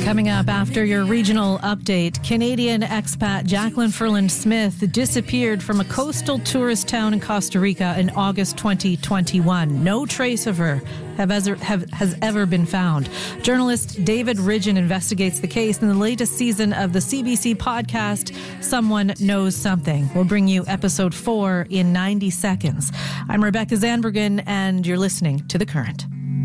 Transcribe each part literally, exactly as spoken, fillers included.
Coming up after your regional update, Canadian expat Jacqueline Ferland Smith disappeared from a coastal tourist town in Costa Rica in August twenty twenty-one. No trace of her have ever, have, has ever been found. Journalist David Ridgen investigates the case in the latest season of the C B C podcast, Someone Knows Something. We'll bring you episode four in ninety seconds. I'm Rebecca Zandbergen, and you're listening to The Current.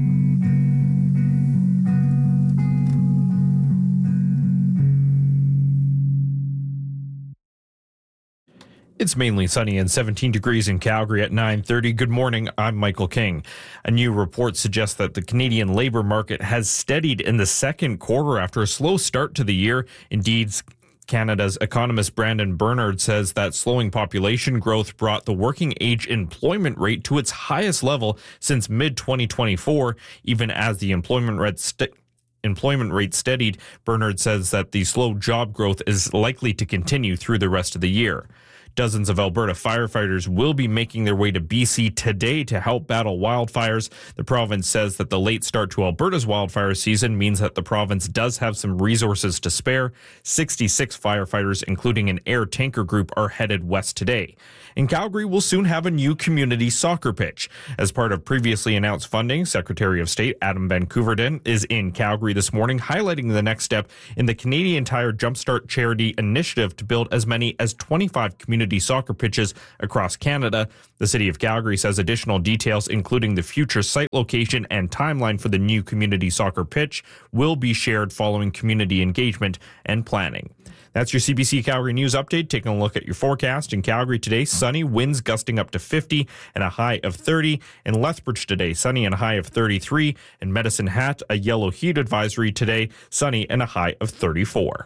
It's mainly sunny and seventeen degrees in Calgary at nine thirty. Good morning, I'm Michael King. A new report suggests that the Canadian labour market has steadied in the second quarter after a slow start to the year. Indeed, Canada's economist Brandon Bernard says that slowing population growth brought the working age employment rate to its highest level since mid twenty twenty-four, even as the employment rate st- employment rate steadied. Bernard says that the slow job growth is likely to continue through the rest of the year. Dozens of Alberta firefighters will be making their way to B C today to help battle wildfires. The province says that the late start to Alberta's wildfire season means that the province does have some resources to spare. sixty-six firefighters, including an air tanker group, are headed west today. In Calgary, we'll soon have a new community soccer pitch. As part of previously announced funding, Secretary of State Adam Van Koeverden is in Calgary this morning, highlighting the next step in the Canadian Tire Jumpstart charity initiative to build as many as twenty-five community soccer pitches across Canada. The City of Calgary says additional details, including the future site location and timeline for the new community soccer pitch, will be shared following community engagement and planning. That's your C B C Calgary News Update. Taking a look at your forecast. In Calgary today, sunny, winds gusting up to fifty and a high of thirty. In Lethbridge today, sunny and a high of thirty-three. In Medicine Hat, a yellow heat advisory today, sunny and a high of thirty-four.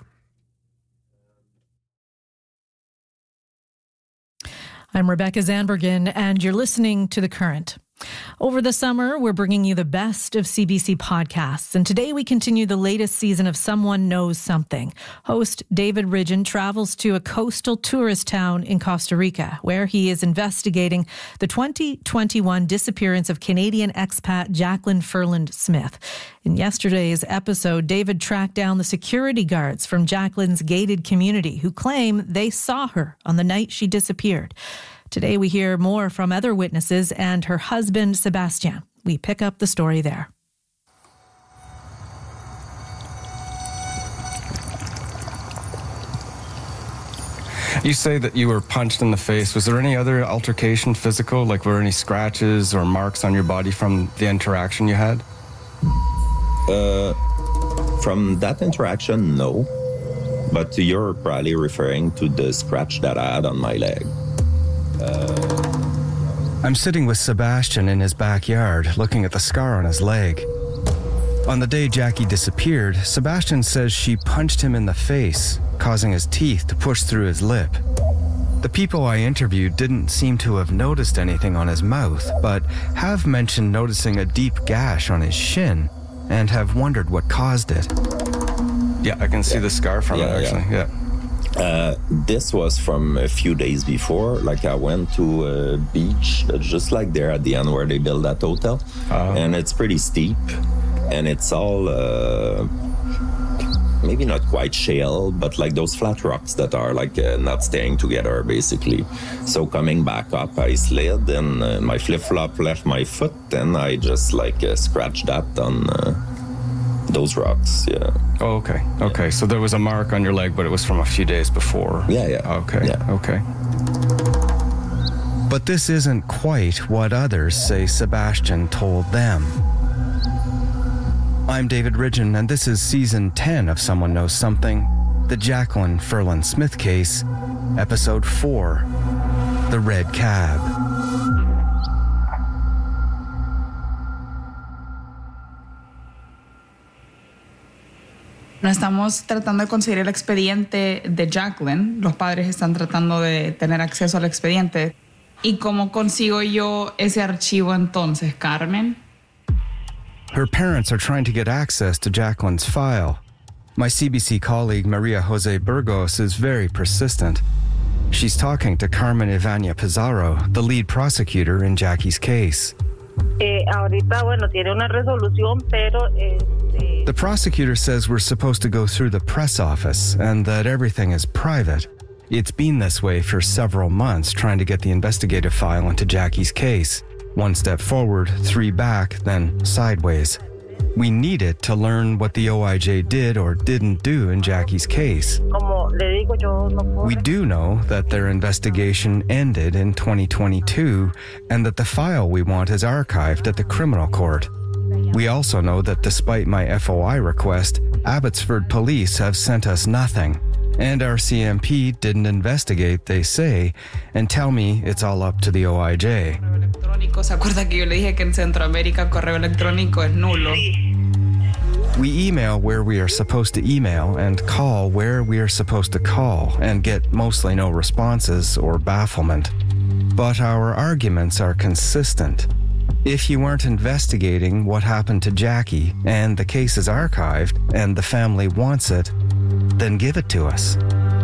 I'm Rebecca Zandbergen, and you're listening to The Current. Over the summer, we're bringing you the best of C B C podcasts, and today we continue the latest season of Someone Knows Something. Host David Ridgen travels to a coastal tourist town in Costa Rica, where he is investigating the twenty twenty-one disappearance of Canadian expat Jacqueline Ferland Smith. In yesterday's episode, David tracked down the security guards from Jacqueline's gated community who claim they saw her on the night she disappeared. Today we hear more from other witnesses and her husband, Sebastian. We pick up the story there. You say that you were punched in the face. Was there any other altercation, physical? Like, were there any scratches or marks on your body from the interaction you had? Uh, from that interaction, no. But you're probably referring to the scratch that I had on my leg. Uh, I'm sitting with Sebastian in his backyard, looking at the scar on his leg. On the day Jackie disappeared, Sebastian says she punched him in the face, causing his teeth to push through his lip. The people I interviewed didn't seem to have noticed anything on his mouth, but have mentioned noticing a deep gash on his shin and have wondered what caused it. Yeah, I can see yeah. the scar from yeah, it, actually. Yeah. yeah. Uh, this was from a few days before. Like, I went to a beach that's just like there at the end where they built that hotel. Oh. And it's pretty steep. And it's all, uh, maybe not quite shale, but like those flat rocks that are like uh, not staying together, basically. So coming back up, I slid and uh, my flip-flop left my foot. And I just like uh, scratched that on... Uh, those rocks, yeah. Oh, okay. Okay, yeah. So there was a mark on your leg, but it was from a few days before. Yeah, yeah. Okay, yeah. okay. But this isn't quite what others say Sebastian told them. I'm David Ridgen, and this is Season ten of Someone Knows Something, the Jacqueline Ferland Smith case, Episode four, The Red Cab. No estamos tratando de conseguir el expediente de Jacqueline. Los padres están tratando de tener acceso al expediente. ¿Y cómo consigo yo ese archivo entonces, Carmen? Her parents are trying to get access to Jacqueline's file. My C B C colleague Maria Jose Burgos is very persistent. She's talking to Carmen Ivania Pizarro, the lead prosecutor in Jackie's case. Eh, ahorita, bueno, tiene una resolución, pero... Eh... The prosecutor says we're supposed to go through the press office and that everything is private. It's been this way for several months trying to get the investigative file into Jackie's case. One step forward, three back, then sideways. We need it to learn what the O I J did or didn't do in Jackie's case. We do know that their investigation ended in twenty twenty-two and that the file we want is archived at the criminal court. We also know that despite my F O I request, Abbotsford police have sent us nothing. And our C M P didn't investigate, they say, and tell me it's all up to the O I J. ¿Se acuerda que yo le dije que en Centroamérica correo electrónico es nulo? We email where we are supposed to email and call where we are supposed to call and get mostly no responses or bafflement. But our arguments are consistent. If you aren't investigating what happened to Jackie and the case is archived and the family wants it, then give it to us.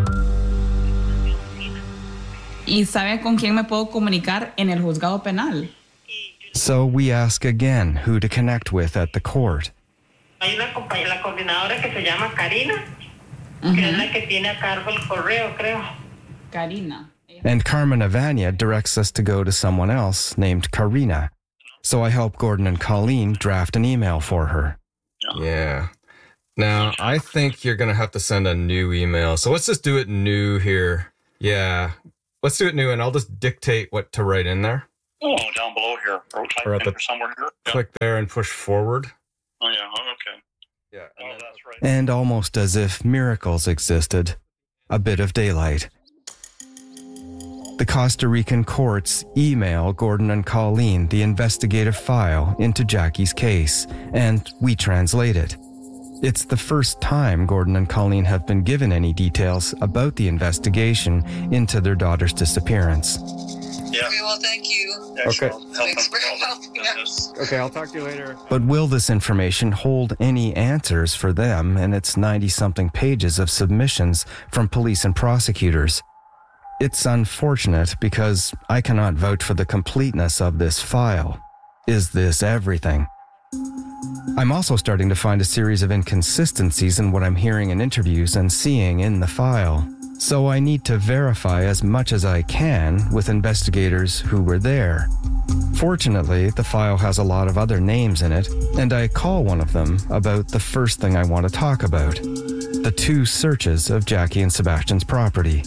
¿Y sabe con quién me puedo comunicar en el juzgado penal? So we ask again who to connect with at the court. Hay una compañera, la coordinadora que se llama Karina, uh-huh. que es la que tiene a cargo el correo, creo. Karina. And Carmen Avania directs us to go to someone else named Karina. So I help Gordon and Colleen draft an email for her. Yeah. Now, I think you're going to have to send a new email. So let's just do it new here. Yeah. Let's do it new, and I'll just dictate what to write in there. Oh, down below here. Or type or at in the, somewhere here. Click yeah. there and push forward. Oh, yeah. Oh, okay. Yeah. Oh, then, that's right. And almost as if miracles existed, a bit of daylight. The Costa Rican courts email Gordon and Colleen the investigative file into Jackie's case, and we translate it. It's the first time Gordon and Colleen have been given any details about the investigation into their daughter's disappearance. Yeah. Okay, well, thank you. Okay. Thanks for helping us. Okay, I'll talk to you later. But will this information hold any answers for them in its ninety-something pages of submissions from police and prosecutors? It's unfortunate because I cannot vouch for the completeness of this file. Is this everything? I'm also starting to find a series of inconsistencies in what I'm hearing in interviews and seeing in the file. So I need to verify as much as I can with investigators who were there. Fortunately, the file has a lot of other names in it, and I call one of them about the first thing I want to talk about: the two searches of Jackie and Sebastian's property.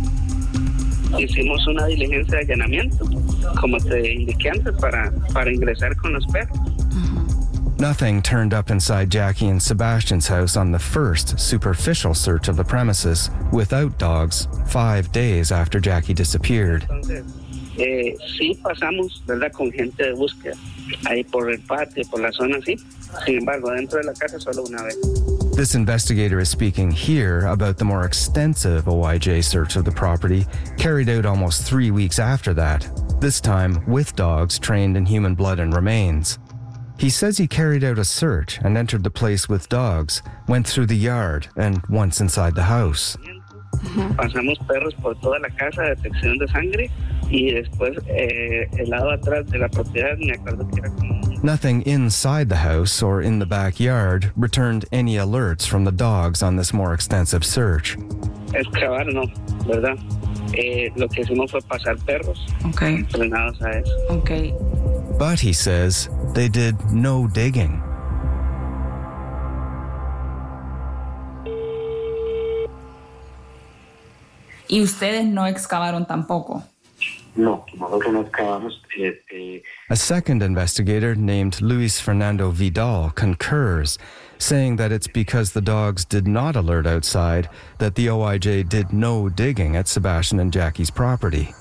Hicimos una diligencia de allanamiento, como te indiqué antes, para, para ingresar con los perros. Nothing turned up inside Jackie and Sebastian's house on the first superficial search of the premises without dogs five days after Jackie disappeared. Entonces, eh, sí pasamos, ¿verdad?, con gente de búsqueda, ahí por el patio, por la zona así. Sin embargo, dentro de la casa solo una vez. This investigator is speaking here about the more extensive O I J search of the property carried out almost three weeks after that, this time with dogs trained in human blood and remains. He says he carried out a search and entered the place with dogs, went through the yard, and once inside the house. Pasamos perros por toda la casa, detección de sangre, y después eh, el lado atrás de la propiedad, me acuerdo que era como... Nothing inside the house or in the backyard returned any alerts from the dogs on this more extensive search. Excavar no, ¿verdad? Eh, lo que hicimos fue pasar perros okay. entrenados a eso. Okay. But he says they did no digging. ¿Y ustedes no excavaron tampoco? No, nosotros no excavamos. Este... A second investigator named Luis Fernando Vidal concurs, saying that it's because the dogs did not alert outside that the O I J did no digging at Sebastian and Jackie's property.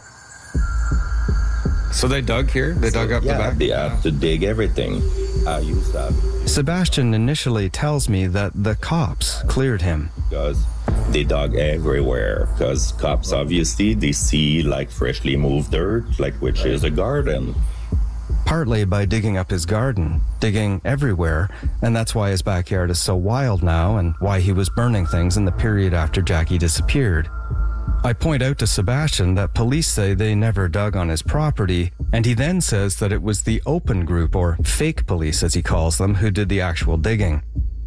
So they dug here? They dug up yeah, the back? They had to dig everything. I used that. Sebastian initially tells me that the cops cleared him. Because they dug everywhere. Because cops, obviously, they see like freshly moved dirt, like which is a garden. Partly by digging up his garden, digging everywhere, and that's why his backyard is so wild now and why he was burning things in the period after Jackie disappeared. I point out to Sebastian that police say they never dug on his property, and he then says that it was the open group, or fake police as he calls them, who did the actual digging.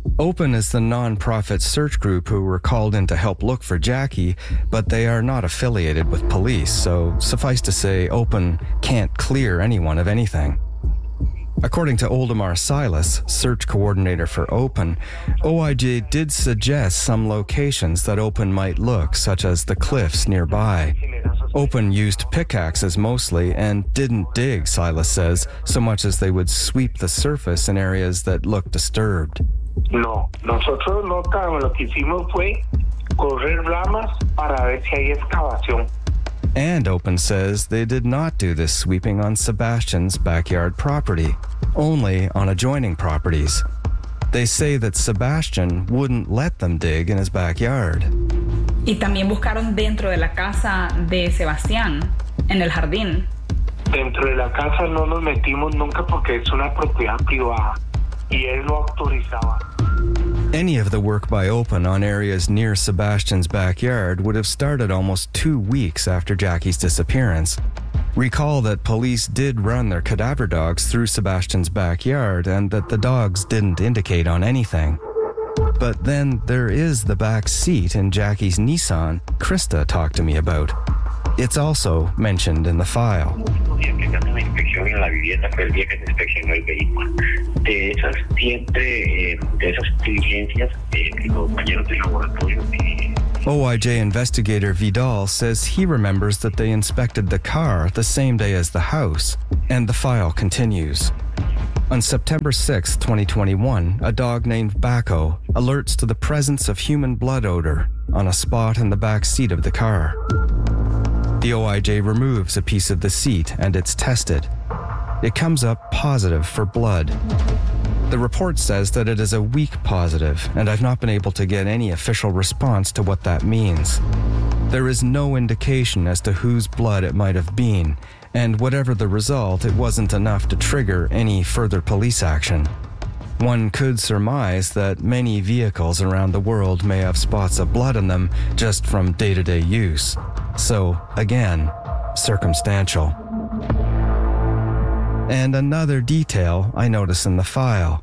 Open is the non-profit search group who were called in to help look for Jackie, but they are not affiliated with police, so suffice to say, Open can't clear anyone of anything. According to Oldemar Silas, search coordinator for Open, O I J did suggest some locations that Open might look, such as the cliffs nearby. Open used pickaxes mostly and didn't dig, Silas says, so much as they would sweep the surface in areas that looked disturbed. No, nosotros no estábamos. Lo que hicimos fue correr ramas para ver si hay excavación. And Open says they did not do this sweeping on Sebastian's backyard property, only on adjoining properties. They say that Sebastian wouldn't let them dig in his backyard. Y también buscaron dentro de la casa de Sebastián, en el jardín. Dentro de la casa no nos metimos nunca porque es una propiedad privada y él no autorizaba. Any of the work by Open on areas near Sebastian's backyard would have started almost two weeks after Jackie's disappearance. Recall that police did run their cadaver dogs through Sebastian's backyard and that the dogs didn't indicate on anything. But then there is the back seat in Jackie's Nissan Krista talked to me about. It's also mentioned in the file. O I J investigator Vidal says he remembers that they inspected the car the same day as the house, and the file continues. On September sixth, twenty twenty-one, a dog named Baco alerts to the presence of human blood odor on a spot in the back seat of the car. The O I J removes a piece of the seat and it's tested. It comes up positive for blood. The report says that it is a weak positive, and I've not been able to get any official response to what that means. There is no indication as to whose blood it might have been, and whatever the result, it wasn't enough to trigger any further police action. One could surmise that many vehicles around the world may have spots of blood in them just from day-to-day use. So, again, circumstantial. And another detail I notice in the file.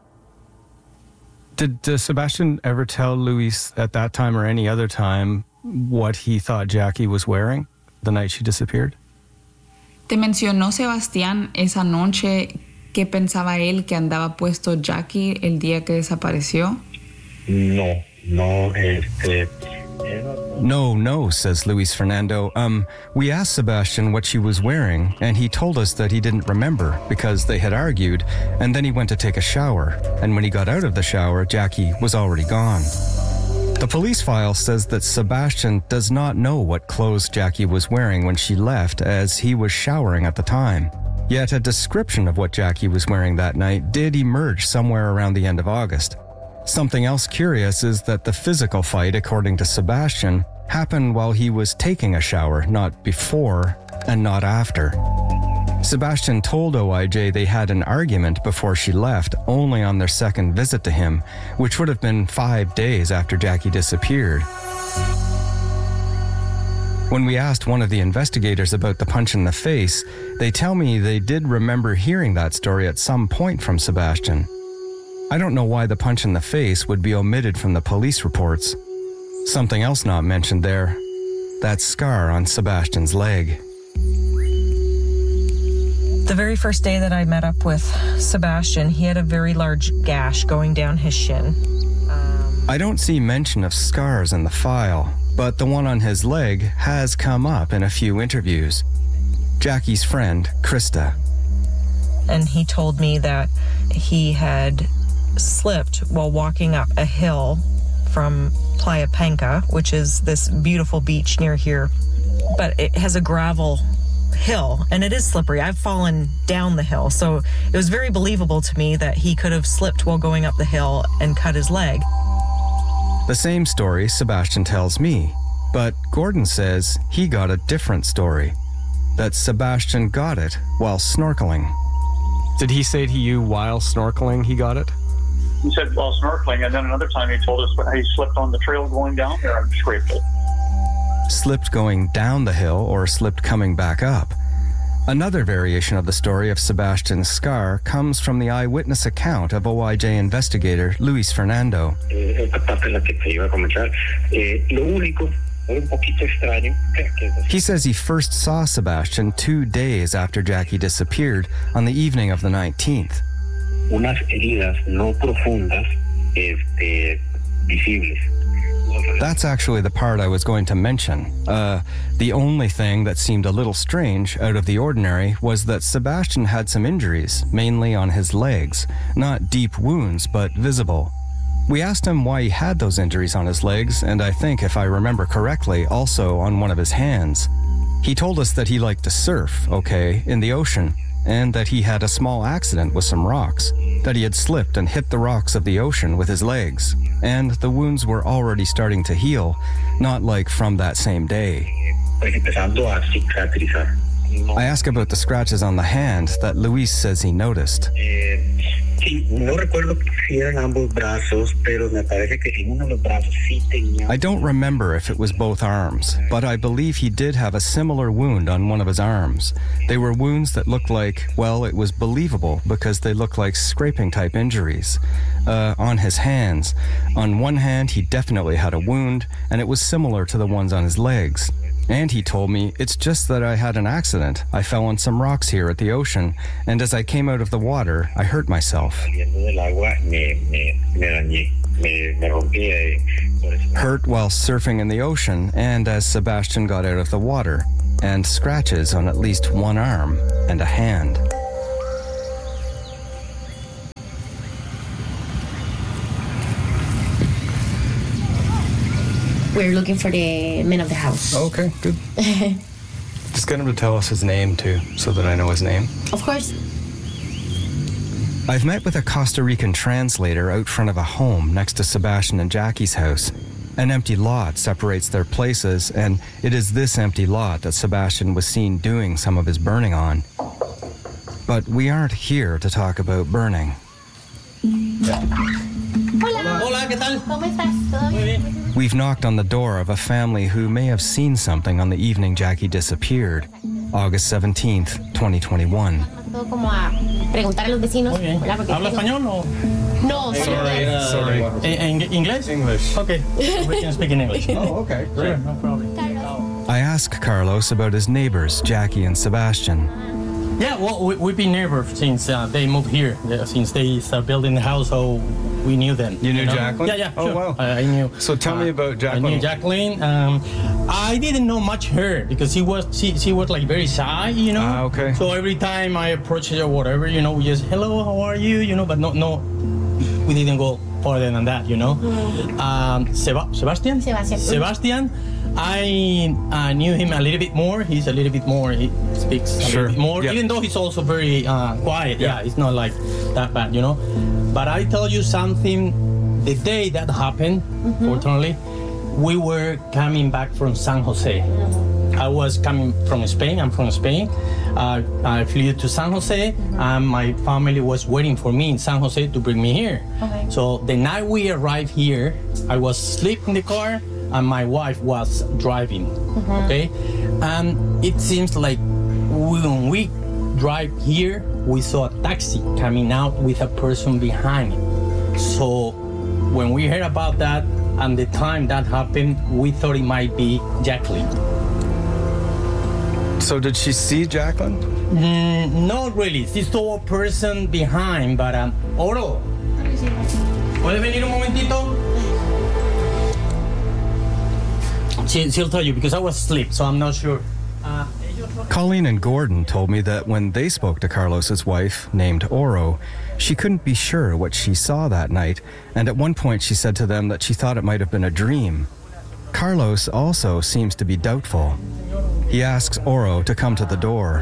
Did uh, Sebastian ever tell Luis at that time or any other time what he thought Jackie was wearing the night she disappeared? ¿Te mencionó Sebastián esa noche qué pensaba él que andaba puesto Jackie el día que desapareció? No, no, este... No, no, says Luis Fernando. Um, we asked Sebastian what she was wearing, and he told us that he didn't remember because they had argued, and then he went to take a shower, and when he got out of the shower, Jackie was already gone. The police file says that Sebastian does not know what clothes Jackie was wearing when she left, as he was showering at the time. Yet a description of what Jackie was wearing that night did emerge somewhere around the end of August. Something else curious is that the physical fight, according to Sebastian, happened while he was taking a shower, not before and not after. Sebastian told O I J they had an argument before she left only on their second visit to him, which would have been five days after Jackie disappeared. When we asked one of the investigators about the punch in the face, they tell me they did remember hearing that story at some point from Sebastian. I don't know why the punch in the face would be omitted from the police reports. Something else not mentioned there, that scar on Sebastian's leg. The very first day that I met up with Sebastian, he had a very large gash going down his shin. Um, I don't see mention of scars in the file, but the one on his leg has come up in a few interviews. Jackie's friend, Krista. And he told me that he had slipped while walking up a hill from Playa Penca, which is this beautiful beach near here. But it has a gravel hill, and it is slippery. I've fallen down the hill, so it was very believable to me that he could have slipped while going up the hill and cut his leg. The same story Sebastian tells me, but Gordon says he got a different story, that Sebastian got it while snorkeling. Did he say to you while snorkeling he got it? He said while snorkeling, and then another time he told us he slipped on the trail going down there and scraped it. Slipped going down the hill or slipped coming back up? Another variation of the story of Sebastian's scar comes from the eyewitness account of O I J investigator Luis Fernando. He says he first saw Sebastian two days after Jackie disappeared on the evening of the nineteenth. Unas heridas no profundas, este, visibles. That's actually the part I was going to mention. Uh, the only thing that seemed a little strange, out of the ordinary, was that Sebastian had some injuries, mainly on his legs. Not deep wounds, but visible. We asked him why he had those injuries on his legs, and I think, if I remember correctly, also on one of his hands. He told us that he liked to surf, okay, in the ocean, and that he had a small accident with some rocks, that he had slipped and hit the rocks of the ocean with his legs, and the wounds were already starting to heal, not like from that same day. I ask about the scratches on the hand that Luis says he noticed. I don't remember if it was both arms, but I believe he did have a similar wound on one of his arms. They were wounds that looked like, well, it was believable because they looked like scraping type injuries. Uh, on his hands. On one hand, he definitely had a wound, and it was similar to the ones on his legs. And he told me, it's just that I had an accident. I fell on some rocks here at the ocean, and as I came out of the water, I hurt myself. Hurt while surfing in the ocean, and as Sebastian got out of the water, and scratches on at least one arm and a hand. We're looking for the man of the house. Okay, good. Just get him to tell us his name, too, so that I know his name. Of course. I've met with a Costa Rican translator out front of a home next to Sebastian and Jackie's house. An empty lot separates their places, and it is this empty lot that Sebastian was seen doing some of his burning on. But we aren't here to talk about burning. Hola. Hola, ¿qué tal? ¿Cómo estás? ¿Todo bien? We've knocked on the door of a family who may have seen something on the evening Jackie disappeared, August seventeenth, twenty twenty-one. Como a preguntar a los vecinos. ¿Habla español o? No, sorry. Uh, sorry. ¿En inglés? English. Okay, we can speak in English. Oh, okay, great. Sure, no problem. I ask Carlos about his neighbors, Jackie and Sebastian. Yeah, well, we, we've been neighbors since uh, they moved here, uh, since they started building the house, so we knew them. You knew you know? Jacqueline? Yeah, yeah, Oh, sure. wow. I, I knew. So tell uh, me about Jacqueline. I knew Jacqueline. Um, I didn't know much her because she was she, she was like very shy, you know. Ah, okay. So every time I approached her or whatever, you know, we just, hello, how are you, you know, but no, no, we didn't go further than that, you know. Mm-hmm. Um, Seba- Sebastian? Sebastian. Sebastian. I uh, knew him a little bit more. He's a little bit more, he speaks a sure. little bit more, yep. even though he's also very uh, quiet. Yeah. yeah, it's not like that bad, you know. But I tell you something, the day that happened, mm-hmm. fortunately, we were coming back from San Jose. Mm-hmm. I was coming from Spain, I'm from Spain. Uh, I flew to San Jose, mm-hmm. and my family was waiting for me in San Jose to bring me here. Okay. So the night we arrived here, I was asleep in the car, and my wife was driving, mm-hmm. okay? And it seems like when we drive here, we saw a taxi coming out with a person behind it. So when we heard about that and the time that happened, we thought it might be Jacqueline. So did she see Jacqueline? Mm, not really. She saw a person behind, but um, Oro, ¿puedes venir un momentito? She, she'll tell you because I was asleep, so I'm not sure. Uh, Colleen and Gordon told me that when they spoke to Carlos's wife, named Oro, she couldn't be sure what she saw that night, and at one point she said to them that she thought it might have been a dream. Carlos also seems to be doubtful. He asks Oro to come to the door.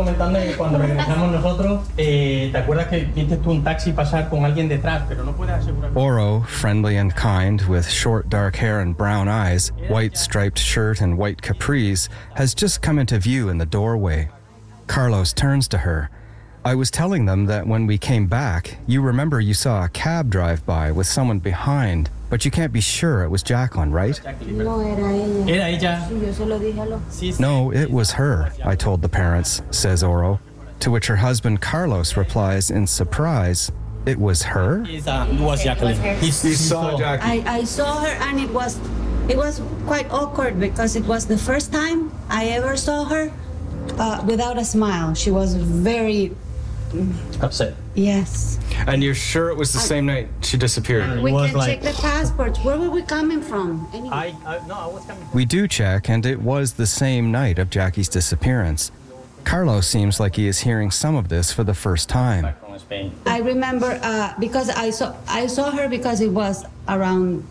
Oro, friendly and kind, with short dark hair and brown eyes, white striped shirt and white capris, has just come into view in the doorway. Carlos turns to her. I was telling them that when we came back, you remember you saw a cab drive by with someone behind, but you can't be sure it was Jacqueline, right? No, era ella. Era ella. Sí, yo solo dije aló. No, it was her, I told the parents, says Oro, to which her husband Carlos replies in surprise, it was her? It was Jacqueline. You saw Jackie. I, I saw her and it was it was quite awkward because it was the first time I ever saw her uh, without a smile. She was very upset. Yes. And you're sure it was the same night she disappeared? We can check the passports. Where were we coming from? Anyway. I, I no, I was coming. We do check, and it was the same night of Jackie's disappearance. Carlos seems like he is hearing some of this for the first time. I remember uh, because I saw I saw her because it was around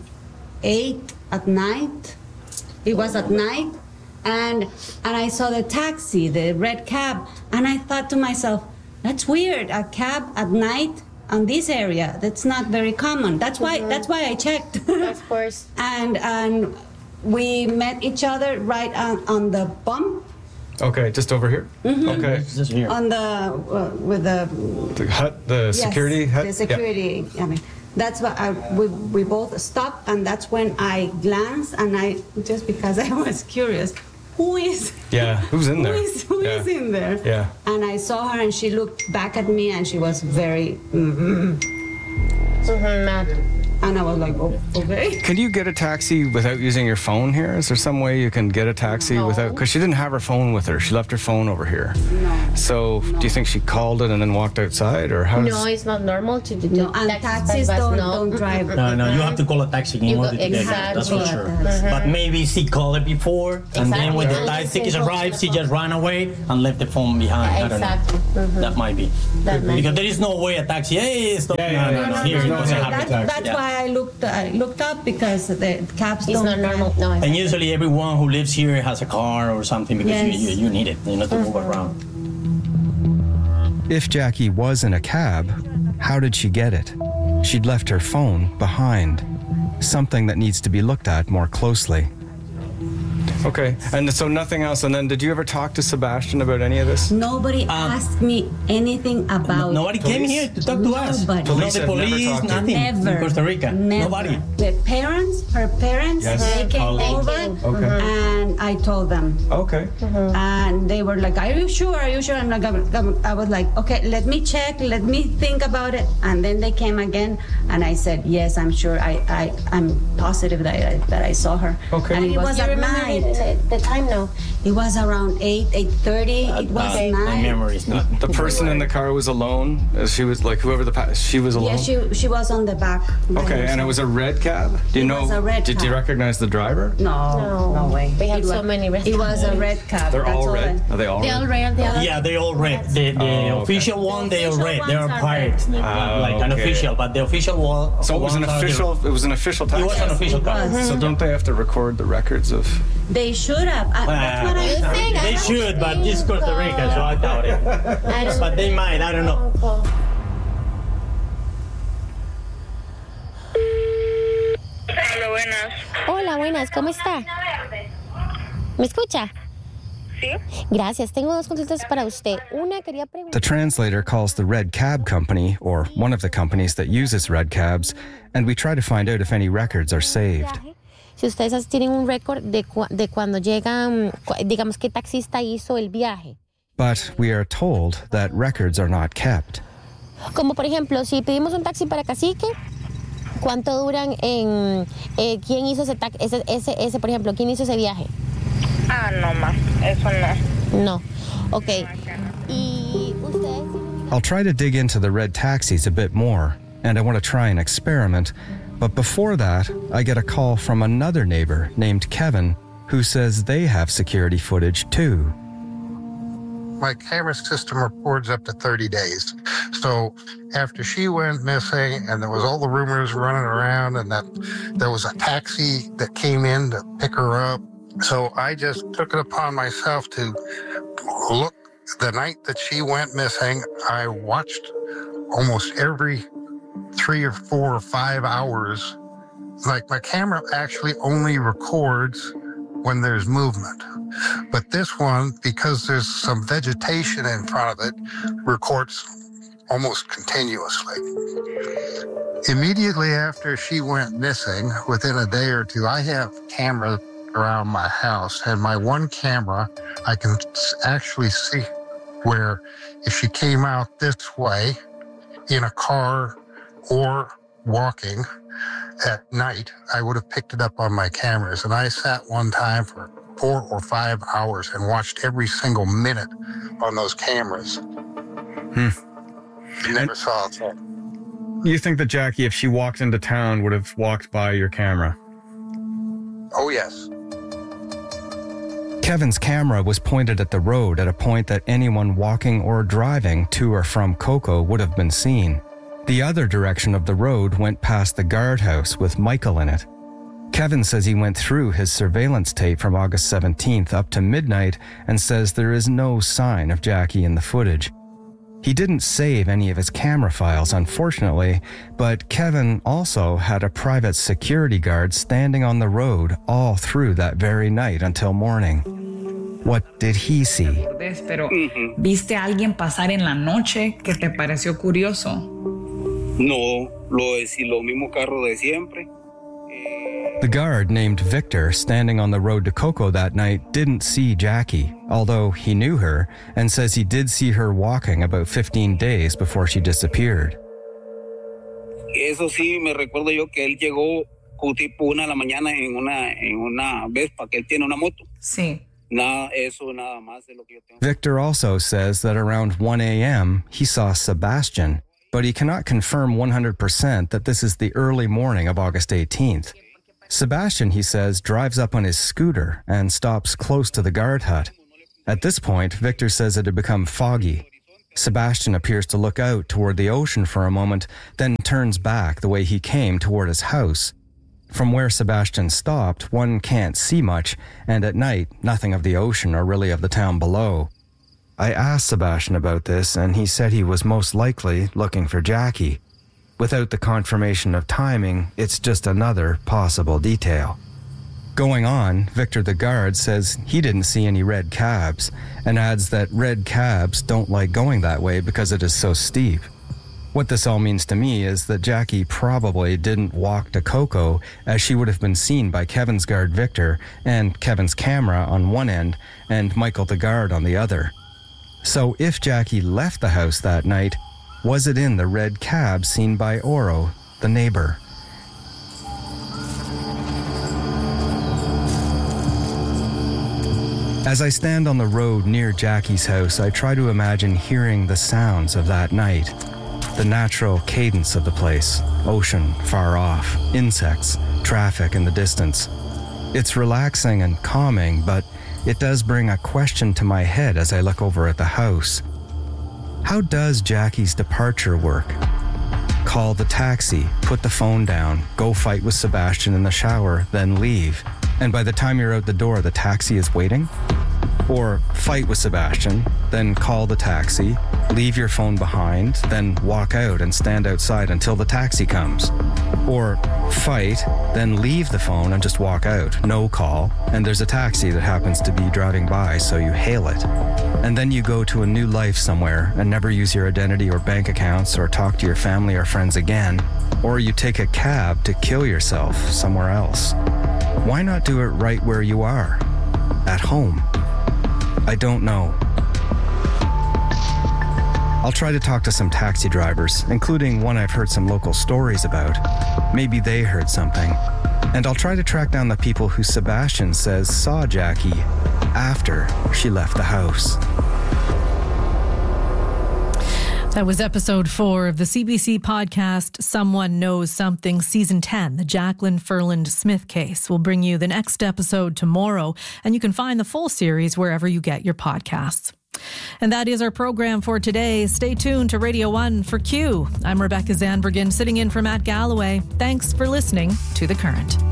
eight at night. It was at night, and and I saw the taxi, the red cab, and I thought to myself, that's weird, a cab at night on this area. That's not very common. That's why mm-hmm. that's why I checked. Of course. and and we met each other right on, on the bump. Okay, just over here? Mm-hmm. Okay. Just here. On the, uh, with the... The hut, the yes, security hut? the security, yeah. I mean, that's what I, we, we both stopped, and that's when I glanced, and I, just because I was curious, who is... Yeah, who's in there? Who is, who yeah. is in there? Yeah. And I saw her, and she looked back at me, and she was very... Mm-hmm. Mm-hmm, mad. And I was like, oh, okay. Can you get a taxi without using your phone here? Is there some way you can get a taxi No. without... Because she didn't have her phone with her. She left her phone over here. No. So No. do you think she called it and then walked outside? Or how No, does... it's not normal to do No, and taxis by bus, don't, no. don't drive. No, no, you have to call a taxi in You order go- to get it. That's for exactly. sure. Mhm. But maybe she called it before, and then when the Exactly. taxi arrived, she just ran away and left the phone behind. I don't Exactly. know. Mhm. That might be. That might Because be. there is no way a taxi, hey, stop. Yeah, yeah, no, no, no, no, no, here no, it no, doesn't no. have That, the taxi. that's Yeah. why I looked I looked up, because the cabs It's don't not drive. normal. No. And usually everyone who lives here has a car or something because Yes. you, you, you need it, you know, to move around. If Jackie was in a cab, how did she get it? She'd left her phone behind. Something that needs to be looked at more closely. Okay, and so nothing else. And then did you ever talk to Sebastian about any of this? Nobody Um, asked me anything about. Nobody came Police? here to talk to us. Nobody. Police no, the have never police, talked to you? nothing. Never. In Costa Rica. Never. Nobody. The parents, her parents, Yes. they came Colleagues. over, Okay. and I told them, Okay. and they were like, "Are you sure? Are you sure?" I'm like, I was like, "Okay, let me check, let me think about it." And then they came again, and I said, "Yes, I'm sure. I, I, I'm positive that I, that I saw her." Okay. And it was you at remember night. the, the time now? It was around eight, eight thirty. It was Uh, my night. memory is not. The person in the car was alone? Uh, She was like, whoever the... Pa- she was alone? Yeah, she she was on the back. by Okay, and it herself. was a red cab? Do you It know... was a red did you cab. recognize the driver? No, No. no, way. We have It so was- many red It was a cabs. red cab. They're That's all red? I- Are they all They red? all red. They all Yeah, they all red. The, the Oh, okay. official one, they are official red. They are ones are pirates. red. Uh, like Oh, an okay. official, but the official one. So it was an ones are the- official... It was an official taxi? It was an official It car. was. So don't they have to record the records of... They should have. I, that's what I You said. think? I They don't should, but think this Costa Rica, so I doubt it. I don't But they might, I don't know. know. Hola, buenas. Hola, buenas, ¿cómo está? ¿Me escucha? ¿Sí? Gracias, tengo dos consultas para usted. Una quería preguntar. The translator calls the Red Cab Company, or one of the companies that uses red cabs, and we try to find out if any records are saved. Si ustedes tienen un récord de, cu- de cuando llegan, cu- digamos, qué taxista hizo el viaje. But we are told that records are not kept. Como por ejemplo, si pedimos un taxi para Cacique, ¿cuánto duran en eh, quién hizo ese, tax- ese, ese, ese, por ejemplo, quién hizo ese viaje? Ah, no más. Eso no. No. Ok. Y ustedes... I'll try to dig into the red taxis a bit more, and I want to try an experiment. But before that, I get a call from another neighbor named Kevin, who says they have security footage too. My camera system records up to thirty days. So after she went missing and there was all the rumors running around and that there was a taxi that came in to pick her up. So I just took it upon myself to look. The night that she went missing, I watched almost every three or four or five hours. Like my camera actually only records when there's movement. But this one, because there's some vegetation in front of it, records almost continuously. Immediately after she went missing, within a day or two, I have cameras around my house, and my one camera, I can actually see where if she came out this way in a car or walking at night, I would have picked it up on my cameras. And I sat one time for four or five hours and watched every single minute on those cameras. Hmm. You never saw it. You think that Jackie, if she walked into town, would have walked by your camera? Oh, yes. Kevin's camera was pointed at the road at a point that anyone walking or driving to or from Coco would have been seen. The other direction of the road went past the guardhouse with Michael in it. Kevin says he went through his surveillance tape from August seventeenth up to midnight and says there is no sign of Jackie in the footage. He didn't save any of his camera files, unfortunately, but Kevin also had a private security guard standing on the road all through that very night until morning. What did he see? Pero, ¿viste a alguien pasar en la noche que te pareció curioso? No, lo es lo mismo carro de siempre. The guard named Victor standing on the road to Coco that night didn't see Jackie, although he knew her, and says he did see her walking about fifteen days before she disappeared. Eso sí, me recuerdo yo que él llegó tipo una de la mañana en una, en una Vespa, que él tiene una moto. Sí. Nada, eso nada más de lo que yo tengo. Victor also says that around one a.m. he saw Sebastian, but he cannot confirm one hundred percent that this is the early morning of August eighteenth. Sebastian, he says, drives up on his scooter and stops close to the guard hut. At this point, Victor says it had become foggy. Sebastian appears to look out toward the ocean for a moment, then turns back the way he came toward his house. From where Sebastian stopped, one can't see much, and at night, nothing of the ocean or really of the town below. I asked Sebastian about this, and he said he was most likely looking for Jackie. Without the confirmation of timing, it's just another possible detail. Going on, Victor the guard says he didn't see any red cabs, and adds that red cabs don't like going that way because it is so steep. What this all means to me is that Jackie probably didn't walk to Coco, as she would have been seen by Kevin's guard Victor and Kevin's camera on one end and Michael the guard on the other. So if Jackie left the house that night, was it in the red cab seen by Oro, the neighbor? As I stand on the road near Jackie's house, I try to imagine hearing the sounds of that night. The natural cadence of the place, ocean far off, insects, traffic in the distance. It's relaxing and calming, but it does bring a question to my head as I look over at the house. How does Jackie's departure work? Call the taxi, put the phone down, go fight with Sebastian in the shower, then leave. And by the time you're out the door, the taxi is waiting? Or fight with Sebastian, then call the taxi, leave your phone behind, then walk out and stand outside until the taxi comes. Or fight, then leave the phone and just walk out, no call, and there's a taxi that happens to be driving by, so you hail it. And then you go to a new life somewhere and never use your identity or bank accounts or talk to your family or friends again. Or you take a cab to kill yourself somewhere else. Why not do it right where you are? At home? I don't know. I'll try to talk to some taxi drivers, including one I've heard some local stories about. Maybe they heard something. And I'll try to track down the people who Sebastian says saw Jackie after she left the house. That was episode four of the C B C podcast, Someone Knows Something, season ten, the Jacqueline Ferland Smith case. We'll bring you the next episode tomorrow, and you can find the full series wherever you get your podcasts. And that is our program for today. Stay tuned to Radio one for Q. I'm Rebecca Zandbergen, sitting in for Matt Galloway. Thanks for listening to The Current.